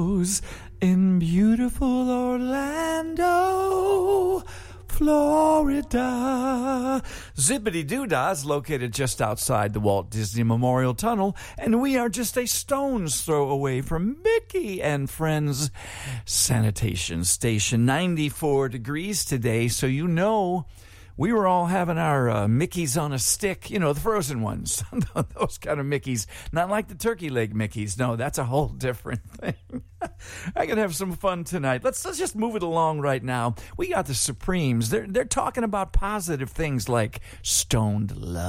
in beautiful Orlando, Florida. Zippity Doodah is located just outside the Walt Disney Memorial Tunnel, and we are just a stone's throw away from Mickey and Friends Sanitation Station. 94 degrees today, so you know we were all having our Mickeys on a stick, you know, the frozen ones, those kind of Mickeys, not like the turkey leg Mickeys. No, that's a whole different thing. I can have some fun tonight. Let's just move it along right now. We got the Supremes. They're talking about positive things like stoned love.